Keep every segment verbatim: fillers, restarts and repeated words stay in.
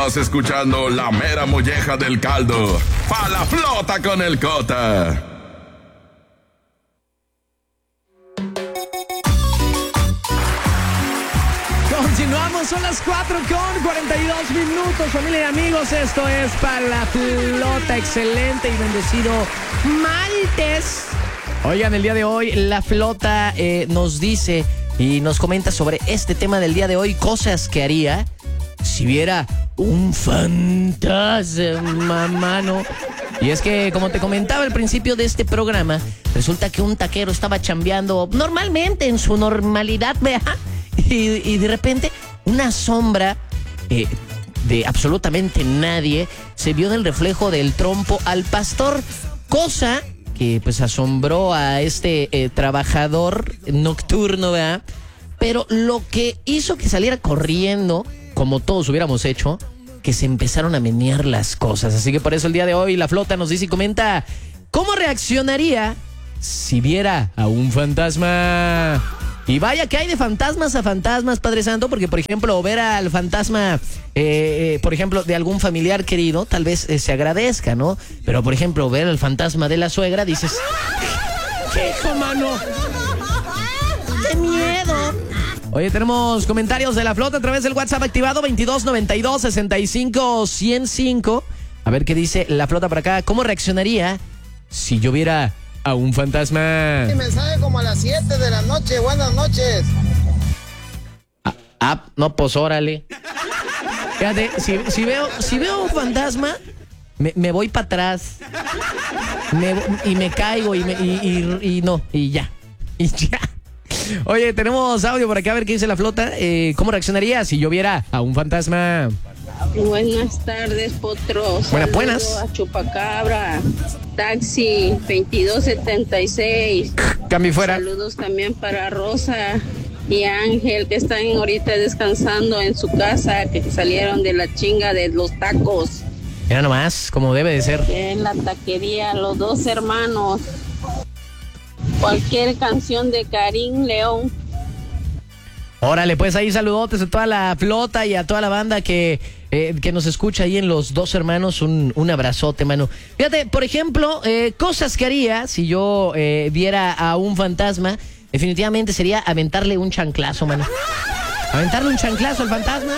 Estás escuchando la mera molleja del caldo. Pa' la flota con el Cota. Continuamos, son las cuatro con cuarenta y dos minutos, familia y amigos. Esto es para la flota. Excelente y bendecido martes. Oigan, el día de hoy la flota eh, nos dice y nos comenta sobre este tema del día de hoy, cosas que haría si viera un fantasma, mano. Y es que, como te comentaba al principio de este programa, resulta que un taquero estaba chambeando normalmente, en su normalidad, vea. Y, y de repente, una sombra eh, de absolutamente nadie se vio en el reflejo del trompo al pastor, cosa que pues asombró a este eh, trabajador nocturno, ¿verdad? Pero lo que hizo que saliera corriendo, como todos hubiéramos hecho, que se empezaron a menear las cosas. Así que por eso el día de hoy la flota nos dice y comenta cómo reaccionaría si viera a un fantasma. Y vaya que hay de fantasmas a fantasmas, Padre Santo, porque, por ejemplo, ver al fantasma, eh, eh, por ejemplo, de algún familiar querido, tal vez eh, se agradezca, ¿no? Pero, por ejemplo, ver al fantasma de la suegra, dices, ¡qué hijo, mano! ¡Qué miedo! Oye, tenemos comentarios de la flota a través del WhatsApp activado veintidós noventa y dos sesenta y cinco ciento cinco. A ver qué dice la flota por acá. ¿Cómo reaccionaría si yo viera a un fantasma? Mi mensaje como a las siete de la noche. Buenas noches. Ah, ah no, pues órale. Fíjate, si, si, veo, si veo un fantasma, me, me voy para atrás. Me, y me caigo y, me, y, y, y no, y ya. Y ya. Oye, tenemos audio por acá, a ver qué dice la flota. Eh, ¿Cómo reaccionaría si yo viera a un fantasma? Buenas tardes, potros. Buenas, buenas. Saludo a Chupacabra, taxi veintidós setenta y seis. Cambio fuera. Saludos también para Rosa y Ángel, que están ahorita descansando en su casa, que salieron de la chinga de los tacos. Mira nomás, como debe de ser. En la taquería, los dos hermanos. Cualquier canción de Karim León. Órale, pues ahí saludotes a toda la flota y a toda la banda que, eh, que nos escucha ahí en Los Dos Hermanos. Un, un abrazote, mano. Fíjate, por ejemplo, eh, cosas que haría si yo eh, viera a un fantasma, definitivamente sería aventarle un chanclazo, mano. Aventarle un chanclazo al fantasma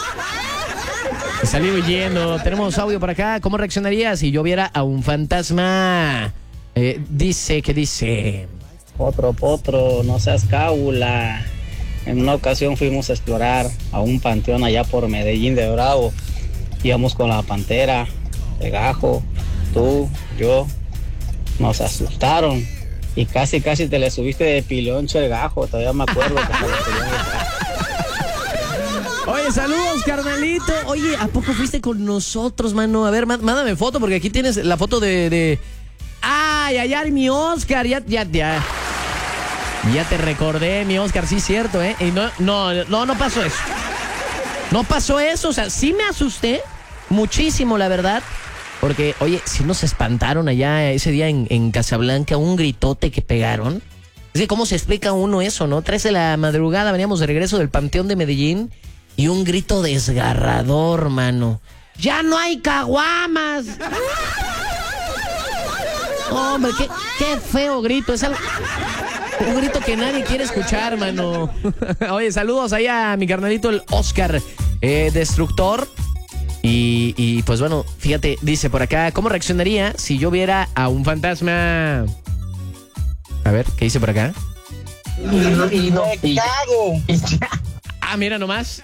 y salir huyendo. Tenemos audio por acá. ¿Cómo reaccionaría si yo viera a un fantasma? Eh, dice que dice... Potro, potro, no seas cábula. En una ocasión fuimos a explorar a un panteón allá por Medellín de Bravo. Íbamos con la pantera, el gajo, tú, yo. Nos asustaron y casi, casi te le subiste de piloncho el gajo. Todavía me acuerdo. Que Oye, saludos, carnalito. Oye, ¿a poco fuiste con nosotros, mano? A ver, mándame foto, porque aquí tienes la foto de... de... ¡Ay, ay, ay, mi Oscar! Ya, ya, ya. Ya te recordé, mi Oscar, sí, cierto, ¿eh? Y no, no, no, no pasó eso. No pasó eso, o sea, sí me asusté muchísimo, la verdad. Porque, oye, sí nos espantaron allá ese día en, en Casablanca, un gritote que pegaron. Es que, ¿cómo se explica uno eso, no? Tres de la madrugada, veníamos de regreso del Panteón de Medellín y un grito desgarrador, mano. ¡Ya no hay caguamas! Hombre, qué, qué feo grito. Es algo, un grito que nadie quiere escuchar, mano. Oye, saludos ahí a mi carnalito, el Oscar eh, Destructor. Y, y pues bueno, fíjate, dice por acá, ¿cómo reaccionaría si yo viera a un fantasma? A ver, ¿qué dice por acá? Y no, y no, y cago. Y ya. Ah, mira nomás.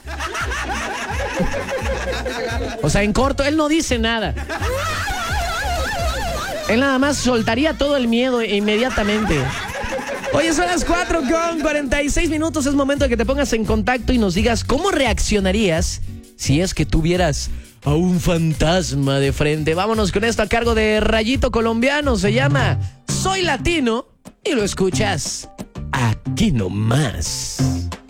O sea, en corto, él no dice nada. Él nada más soltaría todo el miedo inmediatamente. Oye, son las cuatro con cuarenta y seis minutos. Es momento de que te pongas en contacto y nos digas cómo reaccionarías si es que tuvieras a un fantasma de frente. Vámonos con esto a cargo de Rayito Colombiano. Se llama Soy Latino y lo escuchas aquí nomás.